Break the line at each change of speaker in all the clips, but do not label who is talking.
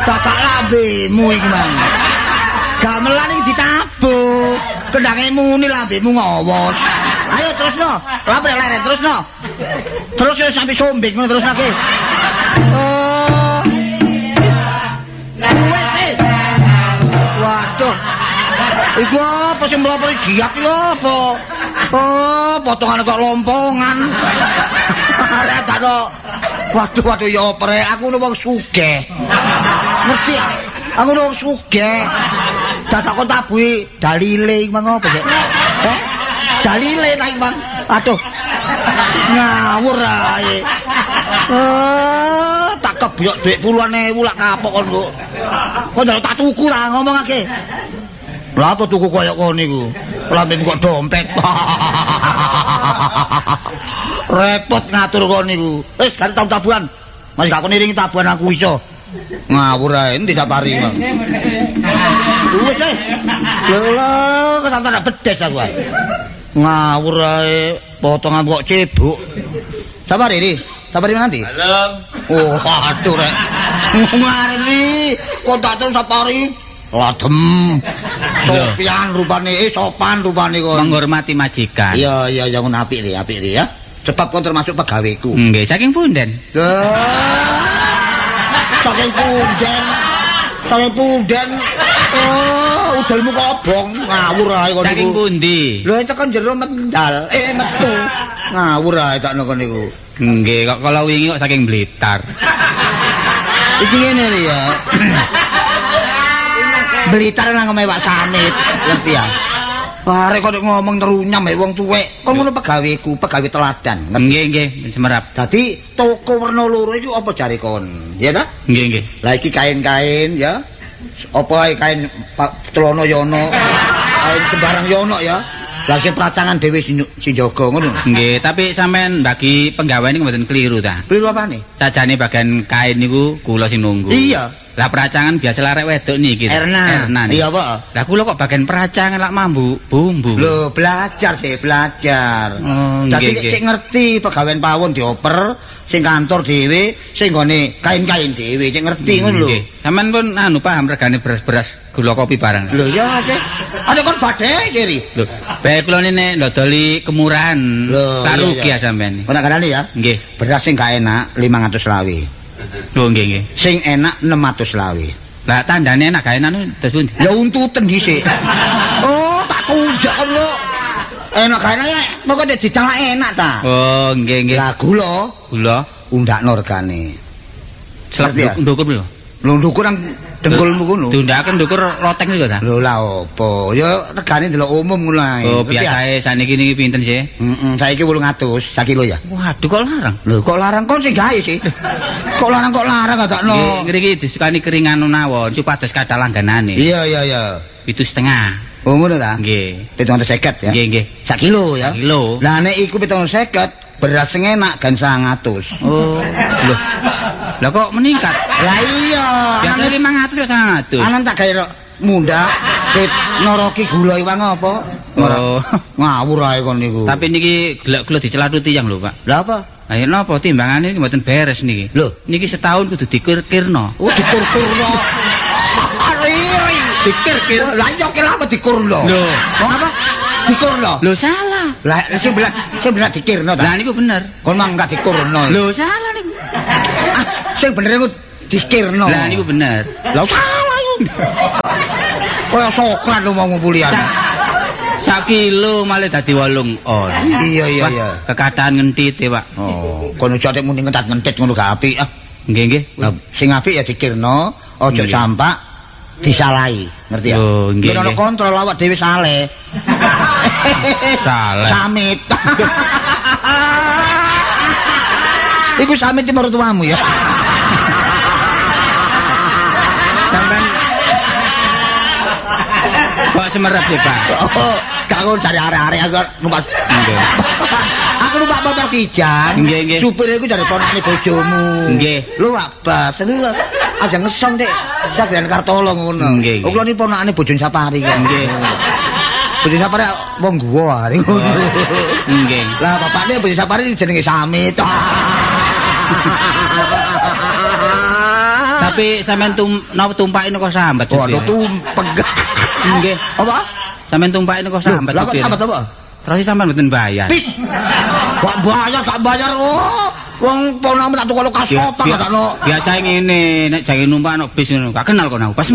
Bapak lambemu iki, Mang. Gamelan iki ditabuk. Kendange muni lambemu ngowos. Ayo terusno. Lambe leren terusno. Terus yo sampai sombing ngono terusno ki. Oh. Waduh. Iku apa sing mlopor jiak iki apa? Oh, potongan kok lompongan. Arek tak kok. Waduh ya opere, aku wong sugih. Ngerti ya? Aku wong sugih. Dadak kok tabuhi dalile iki mang apa sih? Dalile ta iki, Bang. Aduh. Ngawur ae. Tak kebyok dhuwit puluhan ewu lak kapok kon kok. Kok njaluk tak tuku ta ngomongake. Lah apa tuku koyo kono iku? Lambemu kok dompet. Repot ngatur kono iku. Gak tau tabuhan. Masih gak niringi tabuhan aku iso. Ngawur ae endi sapari, Bang. Wis lho, kesantan bedes aku ae. Ngawur ae, potongan kok cebuk. Sapari iki? Sapari nanti?
Malam.
Oh, aduh rek. Ngari kok tak terus sapari. Ladem. Sopian rupane, sopan rupane kok.
Menghormati majikan.
Iya, ngono apik ya. Sebab kon termasuk pegaweku.
Nggih, saking punden.
Saking punden. Oh, udalmu kok obong. Ngawur ae kon niku.
Saking pundi?
Lho, itu kan jero mendal. Metu. Ngawur ae tak kon niku.
Nggih, kok kalau wingi kok saking Blitar.
Iki ngene lho ya. Blitar nang mewak samit, ngerti ya? Arek kok ngomong terunyam mek wong tuwek. Kon ngono pegaweku, pegawe teladan.
Nggih, semerap.
Dadi toko werna loro iku apa jare kon? Ya ta?
Nggih.
Lah iki kain-kain ya. Apa kain Trono yono, kain sembarang yono ya. Lah sing pracangan dhewe si jaga ngono.
Nggih, tapi sampean bagi penggawean niku mboten kliru ta?
Kliru apane?
Sajane bagian kain niku kula sing nunggu.
Iya.
Lah peracangan biasa larek wedok niki.
Erna. Iya, Pak.
Lah kula kok bagian peracangan lak mambu bumbu.
Lho, belajar.
Oh,
Dadi cek ngerti pegawean pawon dioper, sing kantor dhewe, sing gone kain-kain dhewe, cek ngerti ngono lho.
Nggih. Sampean pun paham regane beras-beras gula kopi barang.
Lho ya, Cek. Ada kon badhe kiri.
Lho, bae kula nene ndodoli kemurahan. Karugi ya sampean.
Kok tak kandhani ya?
Nggih.
Beras sing gak enak 500 lawi.
Lho nggih.
Sing enak 600 lawi.
Lah tandane enak gak enak terus pundi?
Ya untuten dhisik. Oh, tak tunjuk lho. Enak gak enak ya, pokoke dicalak enak ta.
Oh, nggih.
Lah gula undakno regane.
Selak ndukur lho.
Lho ndukur nang dengkulmu ngono.
Diundhaken ndukur loteng niku ta?
Lho lah opo? Ya regane delok umum ngono ae.
Oh, biasae saniki niki pinten sih?
Saiki 800 sak kilo ya.
Waduh kok larang.
Lho kok larang kon sing gawe sih. Kok larang gadakno.
Ngriki disukani keringan nawon supados kathah langganane.
Iya.
7,5.
Oh ngono ta?
Nggih.
750 ya.
Nggih.
Sak kilo ya.
Sak kilo.
Lah nek iku 750 beras sing enak gan 100.
Oh. Loh. Lah kok meningkat?
Lah iya.
Biasane 500 kok 100.
Anan tak gawe mundak noroki gula iwang apa?
Oh.
Ngawur ae kon niku.
Tapi niki gelek-gelek dicelathuti yang lho, Pak.
Lah apa?
Lah yen napa timbangane iki mboten beres niki.
Lho,
niki setahun kudu dikir-kirno.
Oh, dikur-kurno. Dikir-kir. Lah iya kira apa dikurno?
Lho,
kok apa? Dikurno.
Lho salah.
Lah sing bener dikirno ta?
Lah niku bener.
Kon mang enggak dikurno.
Lho salah niku.
Sing bener iku dikirno.
Lah niku bener.
Lah salah iku. Kaya sokran lho mau ngumpulane.
Sak kilo malah dadi 8 on.
Iya.
Kekadahan ngentit e, Pak.
Oh, kono jate muni ngentat-ngentit ngono gak apik ah.
Nggih.
Lah sing apik ya dikirno, aja sampak disalahi, ngerti ya?
Oh, nggih.
Yen ana kontrol awak dhewe saleh.
Saleh.
Samit. Iku samit mertuamu ya.
Sampeyan kok semerap ya, Pak?
Oh, kanggo cari arek-arek aku numpak.
Nggih.
Aku numpak motor kijang.
Nggih.
Supir iku jare ponakne bojomu.
Nggih.
Lu Abbas, lu aja ngesom Dik. Saged Kartolo ngono.
Nggih.
Kula niki ponakane bojone Sapari kok.
Nggih.
Bojone Sapari wong guwa ari ngono.
Nggih.
Lah bapakne bojone Sapari jenenge Samit.
Tapi sampean napa tumpaki kok sambat.
Waduh tumpek.
Nggih.
Apa?
Sampean tumpaki kok sambat.
Lah kok sambat apa?
Terus sampean mboten bayar.
Kok bayar gak bayar oh. Wong ponamu tak tukokno kasopan sakno.
Biasa ngene, nek jange numpak nek bis ngono. Gak kenal kok aku. Pas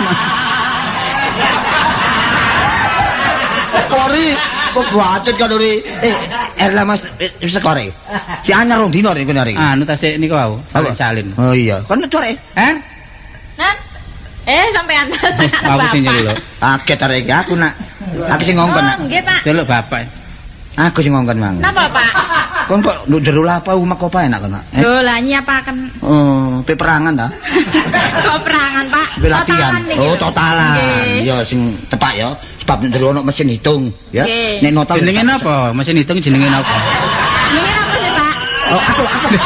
Kori kok bacet kan ori. Erla Mas sekore. Si anyar rong dino rek kene arek.
Anu tasik niku wau. Salin.
Oh iya. Kon core.
Hah?
Nah. Sampean.
Aku sing nyeluk.
Kaget arek iki aku nak. Aku sing ngongkon nak.
Nggih, Pak.
Celuk bapak.
Aku sing ngongkon mang.
Napa, Pak?
Kon kok nduk jero lapa umak apa enak kon nak?
Lho, lah nyiapaken.
Oh, pe perangan ta?
Kok perangan, Pak?
Latihan.
niki.
Oh, totalan.
Nggih.
Ya sing tepak ya. Sebab jero ono mesin hitung, ya.
Nggih.
Nek nota
Jenenge napa? Mesin hitung jenenge napa?
Niki apa sih, Pak?
Oh, aku.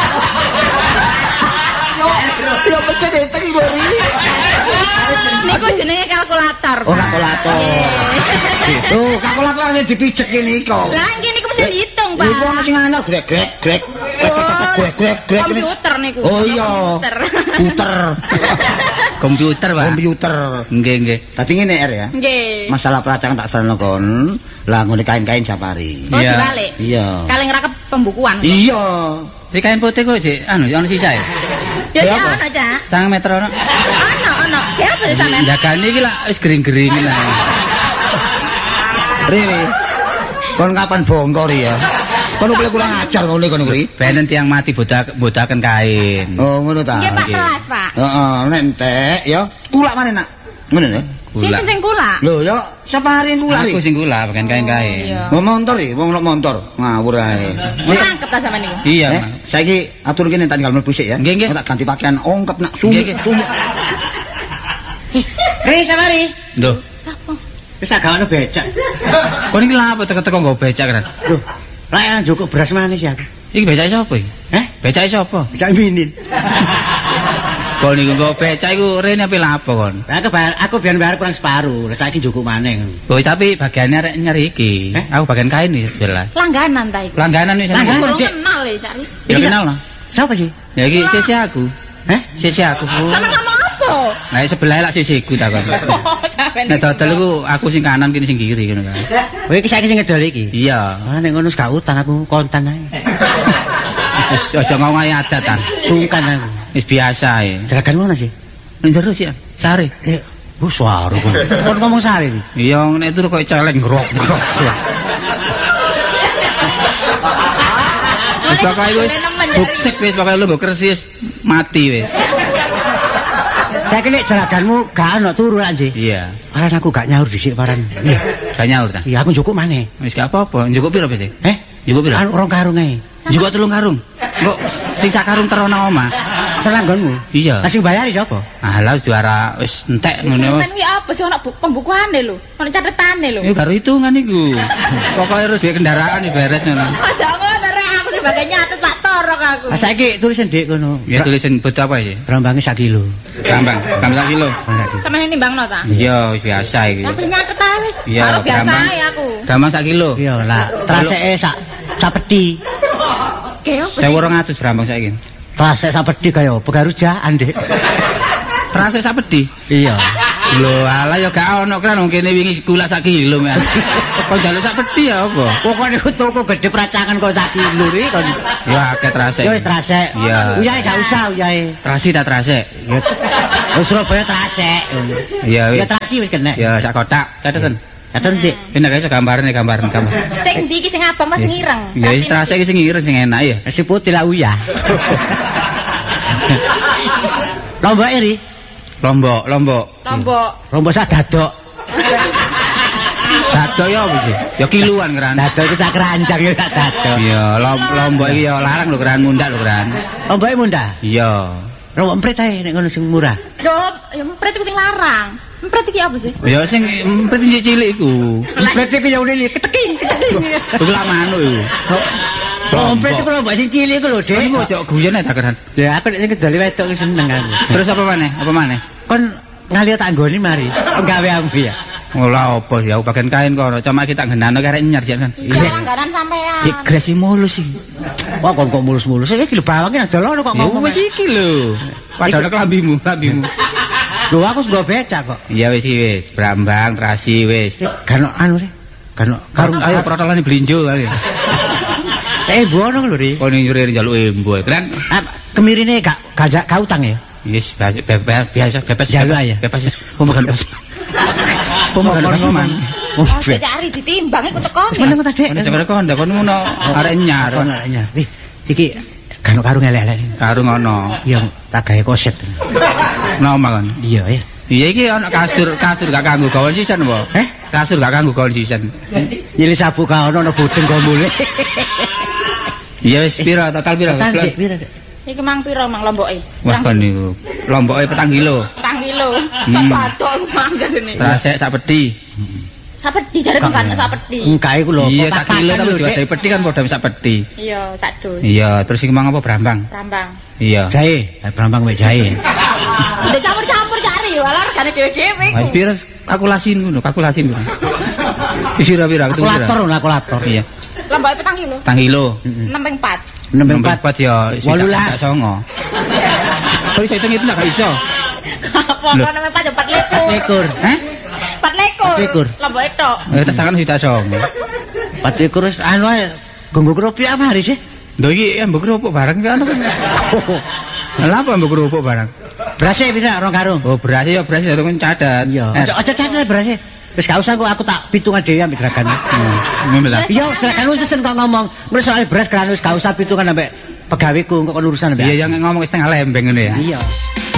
Yo mesin hitung iki.
Niku jenenge kalkulator.
Oh,
Pak.
kalkulator.
Nggih.
Oh, kalkulator sing dipijek iki kok.
Lah nggih niku mesin hitung, Pak.
Iku ana sing anyar grek.
Komputer niku.
Oh iya. Komputer.
Komputer, Pak.
Komputer.
Nggih, nggih.
Dadi ngene R ya.
Nggih.
Masalah pelajaran tak sarana kon. Lah ngene kain-kain Sapari.
Oh,
Iya.
dibalik.
Iya.
Kaleng rakep pembukuan.
Iya.
Di kain putih kok sik anu ono sisa ya.
Ya sih
Apa?
ono, Cak.
1 meter ono.
Ono. Ki apa sih sampean?
Jagane iki lah wis gering-gering lah.
Ri. Kon kapan bongkor ya? Kon kurang ajar ngene kon kuwi.
Benen tiang mati bodaken kain.
Oh, ngono ta.
Nggih, Pak
Nggih.
kelas, Pak.
Heeh, nek entek ya. Kulak mana nak? Ngono ya.
Sinten sing kula?
Lho, ya Sapari kulak.
Aku sing kula bagian kain-kain.
Iya.
Mau motor iki, wong nek motor ngawur ae.
Mangkep ta sampean niku?
Iya,
Eh,
Mas.
saiki atur kene tak tinggal mlebu sik ya.
Nggih, nggih.
Tak ganti pakaian ongkep nak
Nggih, nggih.
sumuk.
Samari.
Lho,
Sapa?
Wis tak gawano becak.
kok niki lha apa teko-teko nggo becak kan?
Lho, lek njukuk beras manis ya.
Iki becake sapa iki?
Heh,
Becake sapa?
becak minin.
Kok niku nggo becak iku rene apa lapo kon?
Aku biyen bayar kurang separuh, lah saiki njukuk maneh.
Oh, tapi bagiannya arek nyari iki. Aku bagian kain iki jelas.
Langganan ta iku?
Langganan wis.
Langganan.
Kurang
Dik.
kenal ya, Cak.
Ya kenal lah.
Siapa sih?
Ya iki sisi aku.
Heh?
Sisi aku.
Sampeyan ngomong apa?
Nah, sebelah lah sisiku ta kon.
Sampeyan.
Nek dodol iku aku sing kanan kene sing kiri ngono kan.
Oh, iki saiki sing ngedol iki.
Iya.
Ah, nek ngono wis gak utang aku kontan ae.
Wis aja ngomong adat ta.
Sungkan aku.
Wis biasa ae.
Jeragan mana sih?
Ning jero sih, sare.
Suara kon. Kon ngomong sare iki.
Iya, nek turu kok celeng grok. Pokoke wis buksek wis pokoke lu nggo kersis mati wis.
Saiki nek jeraganmu gak ono turu lak nggih.
Iya.
Paran aku gak nyaur dhisik paran. Nggih.
Gak nyaur ta.
Iya, aku njukuk maneh.
Wis gak apa-apa. Njukuk piro sih?
Heh?
Njukuk piro?
Anu rong karung ae.
Njukuk 3 karung. Kok sing sak karung terona omah.
Telanggonmu.
Iya.
Lah sing bayari sapa?
Alah wis juara wis entek ngono.
Sampeyan iki apa sih ono pembukuane lho? Ono catetane lho.
Ya karo hitungan iku. Pokoke ro duwe kendaraan beres ngono.
Aja ngono rek aku sebagai nyatet tak torok aku.
Lah saiki tulisan Dik kono.
Ya tulisan butuh apa sih?
Rambange 1 kilo.
Rambang 1 kilo.
Sampeyan nimbangno ta?
Iya, wis biasa iki.
Tapi nyatet ae wis.
Iya,
Karo biasa
gampang.
ae aku.
Rambang 1 kilo.
Iya lah, traseke sak peti.
Ke opo sih?
1200 rambang saiki.
Trasek sak peti kaya pegarujan, Dik.
Terasa sak pedi.
Iya.
Lho, alah ya gak ono kan wong kene wingi gula 1 kilo men. Kok njaluk sak pedi ya apa?
Pokoke niku toko gede peracangan kok 1 kilo iki kon.
Ya akeh terasa.
Ya wis trasek.
Iya.
Uyahe gak usah uyahe.
Terasi ta terase.
Ya. Wis Surabaya trasek.
Iya
Ya
wis.
trasi wis kena.
Ya sak kotak, cateten.
Katon Dik.
Ini guys gambar.
Sing ndi iki sing abang Mas ngireng.
Ya wis terasa iki sing ireng sing enak ya.
Si putih lah uyah. Lombok iri.
Lombok.
Lombok sak dadok.
Dadok ya apa sih? Ya kiluan keran.
Dadok iki sak keranjang ya sak dadok.
Iya, lombok iki ya larang lho keran mundak lho keran.
Lomboke mundah.
Iya.
Lombok emprit ae nek ngono sing murah.
Yo, ya empret iku sing larang. Empret iki apa sih?
Ya sing emprit cilik iku.
Emprit iki ya ngene keteking.
Iku lak manuk iku.
Emprit iku lombok sing cilik iku lho, Dik.
Iku ojo guyon ta keran.
Ya aku nek sing kedali wedok ki seneng aku.
Terus apa maneh?
Kon ngali tak nggoni mari. Gawe ambu ya.
Ngolah apa ya bagian kain kono, cuma kita genano karek nyar jan kan.
Iya langganan sampean.
Cek gresi mulus sih.
Wah kok mulus-mulus iki lho bawange adol kok
Ya
ngomong.
wis iki lho. Padahal kelambimu.
Lho aku nggo becak kok.
Iya wis brambang terasi wis.
Kan anu sih. Kan
Karung ayo protolane blinjo kali.
bono lho ri.
Kok nyuri njaluk embo kan.
Kemirine gak utang ya.
Wis biasa bebas
Jaluk aja.
bebas pemakan pas. Pemakan pas man.
Oh, cari ditimbang iku tekone.
Meneng ta Dik.
Ono sing kondak kono ngono arek nyar.
Ono nyar. Iki kan karung elek-elek.
Karung ono.
Iya tak gawe koset.
Nama kan.
Iya ya.
Iya iki ono kasur gak kanggo gawe sisan apa? Kasur gak kanggo gawe sisan.
Nyili sabuk ka ono bodeng gombole.
Iya wis pira total pira?
Pira?
Iki mang piro mang lomboke?
Wah kan niku. Lomboke 4 kilo.
4 kilo. Sapatok manggane.
Trasek sak peti.
Sapedi jare kan sapedi.
Engkae iku lho.
Iya sak kilo tapi diwadahi peti kan padha sak peti.
Iya, sak dus.
Iya, terus iki mang apa brambang?
Rambang.
Iya.
Jahe, brambang mek jahe.
Udah campur-campur cari wae regane dhewe-dhewe iku.
Ayo pira kalkulasin ngono, kalkulasin ngono. Pira-pira itu pira?
Kalkulator.
Iya.
Lomboke 4 kilo.
4 kilo.
6 ping 4.
4 ya
18.
songo. Kok iso hitung itu gak iso?
Apa kok 6 ping 4 ya 4 likur.
Hah?
4 likur. Lomboke tok.
Tesakan juta songo.
4 likur wis anu ae. Gonggo kerupuk apa hari sih?
Lho iki mbok kerupuk bareng ki anu kan. Lha apa mbok kerupuk bareng?
Berase bisa rong karung.
Oh, beras ya beras ya kan cadat.
Iya. Aja catet berase. Wis gak usah aku tak pitungan dhewe ambek jeragan.
Ngono ta.
Iya, jeragan wis pesen kok ngomong. Wis soal beras kan wis gak usah pitungan ambek pegaweku kok urusan ambek.
Iya yang ngomong setengah lembeng ngene ya.
Iya.